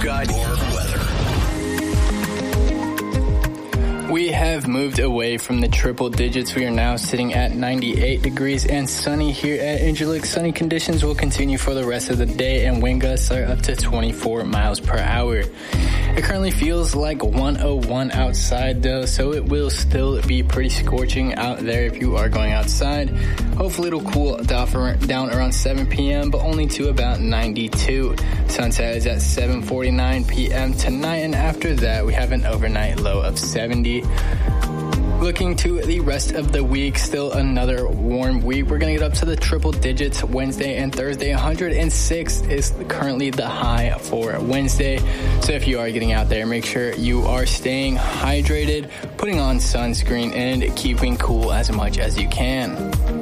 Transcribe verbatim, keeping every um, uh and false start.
You've got your weather. We have moved away from the triple digits. We are now sitting at ninety-eight degrees and sunny here at Incirlik. Sunny conditions will continue for the rest of the day, and wind gusts are up to twenty-four miles per hour. It currently feels like one oh one outside though, so it will still be pretty scorching out there if you are going outside. Hopefully it'll cool down around seven p.m., but only to about ninety-two. Sunset is at seven forty-nine p.m. tonight, and after that we have an overnight low of seventy. Looking to the rest of the week, still another warm week. We're going to get up to the triple digits Wednesday and Thursday. one hundred six is currently the high for Wednesday. So if you are getting out there, make sure you are staying hydrated, putting on sunscreen, and keeping cool as much as you can.